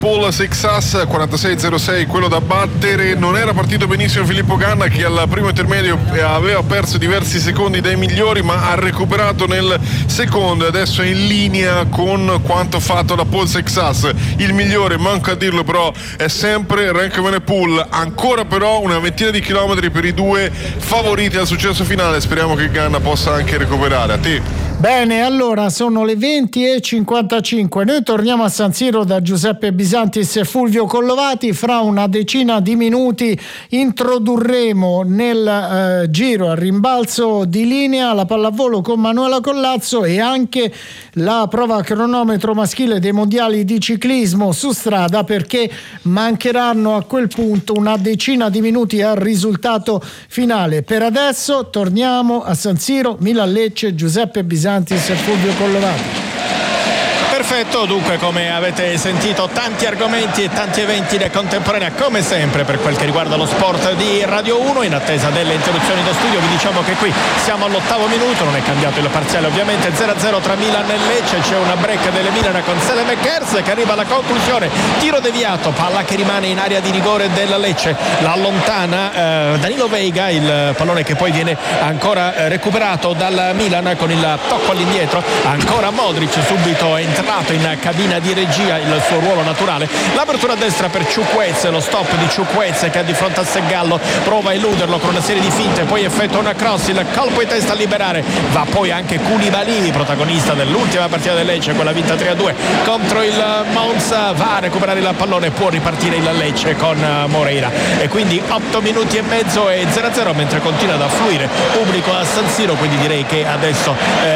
Paul Seixas, 46-06, quello da battere. Non era partito benissimo Filippo Ganna, che al primo intermedio aveva perso diversi secondi dai migliori, ma ha recuperato nel secondo. Adesso è in linea con quanto fatto da Paul Seixas. Il migliore, manco a dirlo, però è sempre Remco Evenepoel. Ancora però una ventina di chilometri per i due favoriti al successo finale. Speriamo che Ganna possa anche recuperare. A te. Bene, allora sono le 20:55. Noi torniamo a San Siro da Giuseppe Bisantis e Fulvio Collovati. Fra una decina di minuti introdurremo nel giro a rimbalzo di linea la pallavolo con Manuela Collazzo e anche la prova a cronometro maschile dei mondiali di ciclismo su strada, perché mancheranno a quel punto una decina di minuti al risultato finale. Per adesso torniamo a San Siro, Milan-Lecce, Giuseppe Bisantis e Fulvio Collovati. Perfetto, dunque come avete sentito tanti argomenti e tanti eventi in contemporanea come sempre per quel che riguarda lo sport di Radio 1. In attesa delle interruzioni da studio vi diciamo che qui siamo all'8° minuto, non è cambiato il parziale ovviamente, 0-0 tra Milan e Lecce, c'è una break delle Milan con Sele McGers che arriva alla conclusione, tiro deviato, palla che rimane in area di rigore della Lecce, la allontana Danilo Veiga, il pallone che poi viene ancora recuperato dal Milan con il tocco all'indietro, ancora Modric subito è entrato in cabina di regia, il suo ruolo naturale, l'apertura a destra per Chukwueze, lo stop di Chukwueze che è di fronte a Segallo, prova a eluderlo con una serie di finte, poi effettua una cross, il colpo di testa a liberare, va poi anche Koulibaly, protagonista dell'ultima partita del Lecce, quella vinta 3-2 contro il Monza, va a recuperare il pallone, può ripartire il Lecce con Moreira e quindi 8 minuti e mezzo e 0-0 mentre continua ad affluire pubblico a San Siro, quindi direi che adesso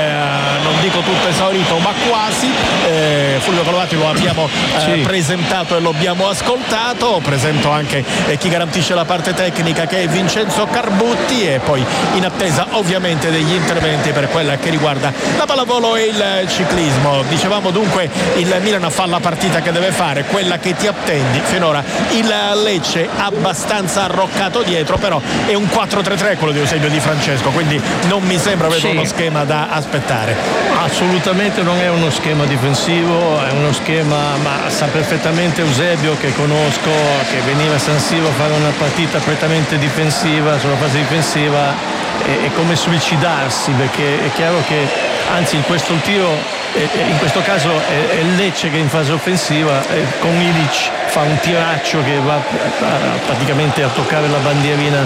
non dico tutto esaurito ma quasi. Fulvio Collovati lo abbiamo presentato e lo abbiamo ascoltato, presento anche chi garantisce la parte tecnica che è Vincenzo Carbutti e poi in attesa ovviamente degli interventi per quella che riguarda la pallavolo e il ciclismo. Dicevamo dunque il Milan fa la partita che deve fare, quella che ti attendi, finora il Lecce abbastanza arroccato dietro, però è un 4-3-3 quello di Eusebio Di Francesco, quindi non mi sembra avere uno schema da aspettare. Assolutamente non è uno schema difensivo, è uno schema, ma sa perfettamente Eusebio, che conosco, che veniva a San Siro a fare una partita prettamente difensiva, sulla fase difensiva è come suicidarsi, perché è chiaro che anzi in questo tiro in questo caso è Lecce che in fase offensiva con Ilic fa un tiraccio che va praticamente a toccare la bandierina,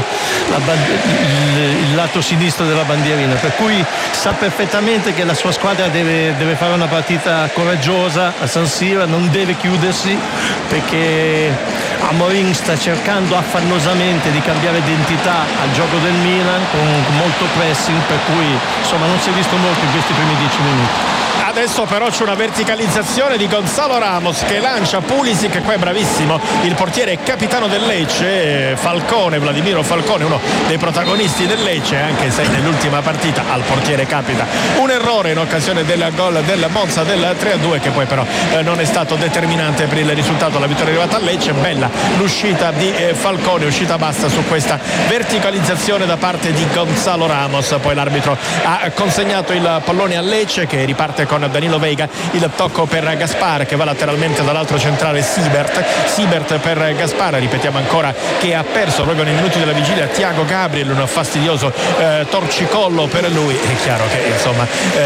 il lato sinistro della bandierina, per cui sa perfettamente che la sua squadra deve fare una partita coraggiosa a San Siro, non deve chiudersi, perché Amorim sta cercando affannosamente di cambiare identità al gioco del Milan con molto pressing, per cui insomma non si è visto molto in questi primi 10 minuti. Adesso però c'è una verticalizzazione di Gonzalo Ramos che lancia Pulisic, qua è bravissimo il portiere capitano del Lecce, Falcone, Vladimiro Falcone, uno dei protagonisti del Lecce, anche se nell'ultima partita al portiere capita un errore in occasione del gol del Monza del 3-2 che poi però non è stato determinante per il risultato, la vittoria è arrivata a Lecce. Bella l'uscita di Falcone, uscita basta su questa verticalizzazione da parte di Gonzalo Ramos, poi l'arbitro ha consegnato il pallone a Lecce che riparte con Danilo Veiga, il tocco per Gaspar che va lateralmente dall'altro centrale Sibert per Gaspar, ripetiamo ancora che ha perso proprio nei minuti della vigilia Thiago Gabriel, un fastidioso torcicollo per lui. È chiaro che insomma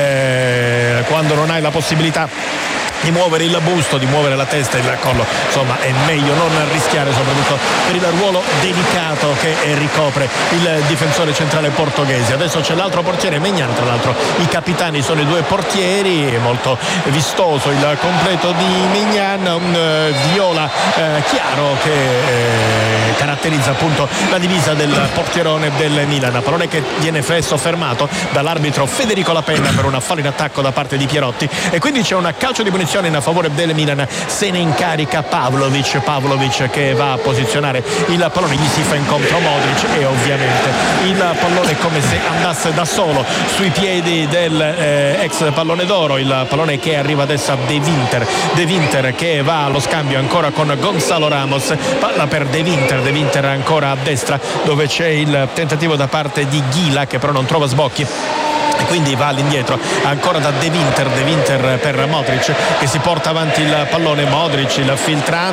quando non hai la possibilità di muovere il busto, di muovere la testa e il collo, insomma è meglio non rischiare, soprattutto per il ruolo delicato che ricopre il difensore centrale portoghese. Adesso c'è l'altro portiere Maignan, tra l'altro i capitani sono i due portieri, è molto vistoso il completo di Maignan, un viola chiaro che caratterizza appunto la divisa del portierone del Milan, pallone che viene fermato dall'arbitro Federico Lapenna per una fallo in attacco da parte di Pierotti e quindi c'è un calcio di punizione in favore del Milan, se ne incarica Pavlovic che va a posizionare il pallone, gli si fa incontro Modric e ovviamente il pallone è come se andasse da solo sui piedi del ex pallone d'oro, il pallone che arriva adesso a De Winter che va allo scambio ancora con Gonzalo Ramos, palla per De Winter ancora a destra dove c'è il tentativo da parte di Ghila che però non trova sbocchi e quindi va all'indietro ancora da De Winter per Modric che si porta avanti il pallone. Modric, il filtrante